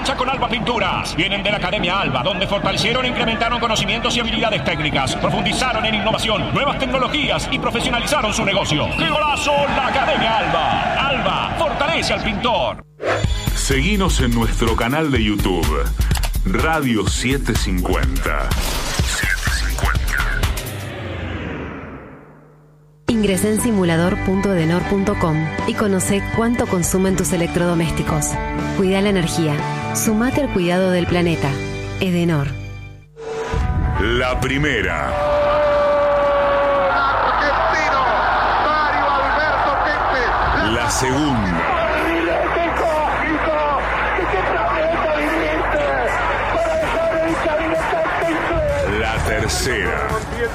cancha con Alba Pinturas. Vienen de la Academia Alba, donde fortalecieron e incrementaron conocimientos y habilidades técnicas, profundizaron en innovación, nuevas tecnologías y profesionalizaron su negocio. ¡Qué golazo! La Academia Alba. Alba fortalece al pintor. Seguinos en nuestro canal de YouTube, Radio 750. Ingresa en simulador.edenor.com y conoce cuánto consumen tus electrodomésticos. Cuida la energía. Sumate al cuidado del planeta. Edenor. La primera. Argentino, Mario Alberto Kempes. La segunda. La tercera.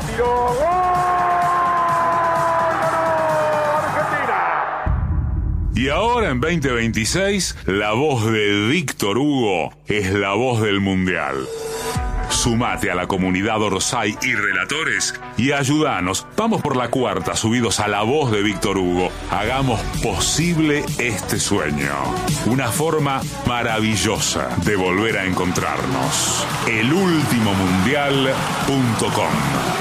Y ahora en 2026, la voz de Víctor Hugo es la voz del Mundial. Sumate a la comunidad Orsay y relatores y ayúdanos. Vamos por la cuarta, subidos a la voz de Víctor Hugo. Hagamos posible este sueño. Una forma maravillosa de volver a encontrarnos. elultimomundial.com.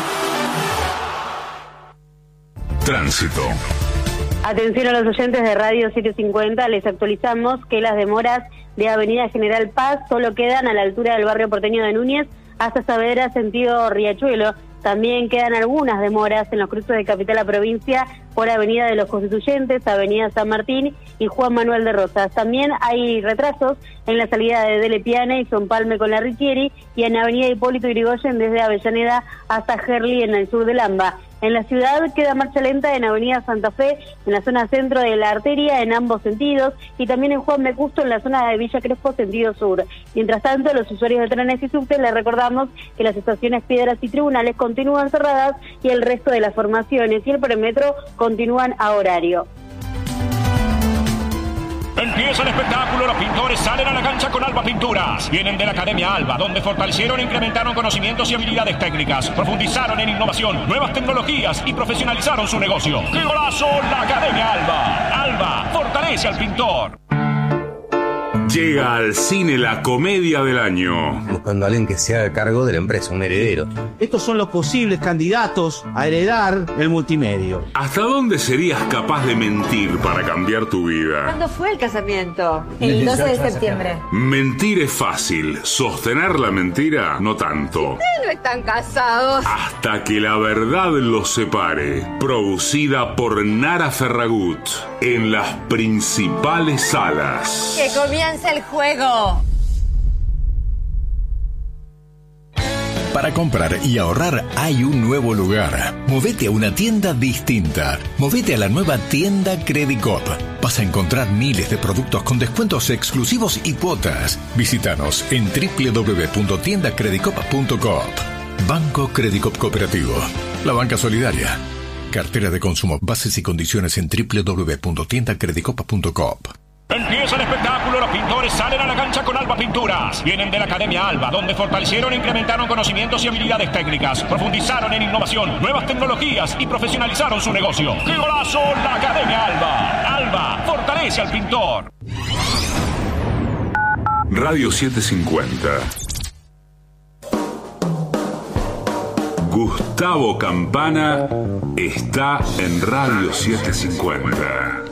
Tránsito. Atención a los oyentes de Radio 750, les actualizamos que las demoras de Avenida General Paz solo quedan a la altura del barrio porteño de Núñez hasta Saavedra, sentido Riachuelo. También quedan algunas demoras en los cruces de Capital a Provincia por Avenida de los Constituyentes, Avenida San Martín y Juan Manuel de Rosas. También hay retrasos en la salida de Dele Piana y Son Palme con la Richieri y en Avenida Hipólito Yrigoyen desde Avellaneda hasta Gerli en el sur de Lamba. En la ciudad queda marcha lenta en Avenida Santa Fe, en la zona centro de la arteria en ambos sentidos y también en Juan B. Justo en la zona de Villa Crespo sentido sur. Mientras tanto, los usuarios de trenes y subtes les recordamos que las estaciones Piedras y Tribunales continúan cerradas y el resto de las formaciones y el premetro continúan a horario. Empieza el espectáculo, los pintores salen a la cancha con Alba Pinturas. Vienen de la Academia Alba, donde fortalecieron e incrementaron conocimientos y habilidades técnicas, profundizaron en innovación, nuevas tecnologías y profesionalizaron su negocio. ¡Qué golazo! La Academia Alba. Alba fortalece al pintor. Llega al cine la comedia del año. Buscando a alguien que se haga cargo de la empresa, un heredero. Estos son los posibles candidatos a heredar el multimedio. ¿Hasta dónde serías capaz de mentir para cambiar tu vida? ¿Cuándo fue el casamiento? El 12 de septiembre. Mentir es fácil, sostener la mentira no tanto. Ustedes no están casados. Hasta que la verdad los separe. Producida por Nara Ferragut en las principales salas. Que comience el juego. Para comprar y ahorrar hay un nuevo lugar. Movete a una tienda distinta. Movete a la nueva tienda Credicop. Vas a encontrar miles de productos con descuentos exclusivos y cuotas. Visítanos en www.tiendacredicop.coop. Banco Credicop Cooperativo. La banca solidaria. Cartera de consumo. Bases y condiciones en www.tiendacredicop.coop. Empieza el espectáculo, los pintores salen a la cancha con Alba Pinturas. Vienen de la Academia Alba, donde fortalecieron e incrementaron conocimientos y habilidades técnicas, profundizaron en innovación, nuevas tecnologías y profesionalizaron su negocio. ¡Qué golazo! La Academia Alba. Alba fortalece al pintor. Radio 750. Gustavo Campana está en Radio 750.